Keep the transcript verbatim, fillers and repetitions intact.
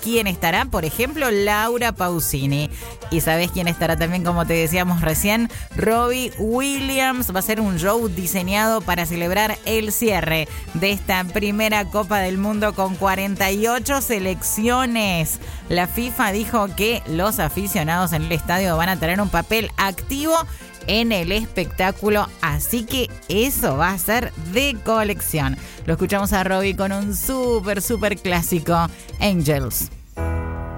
quién estará? Por ejemplo, Laura Pausini. ¿Y sabés quién estará también, como te decíamos recién? Robbie Williams. Va a ser un show diseñado para celebrar el cierre de esta primera Copa del Mundo con cuarenta y ocho selecciones. La FIFA dijo que los aficionados en el estadio van a tener un papel activo en el espectáculo, así que eso va a ser de colección. Lo escuchamos a Robbie con un súper, súper clásico, Angels.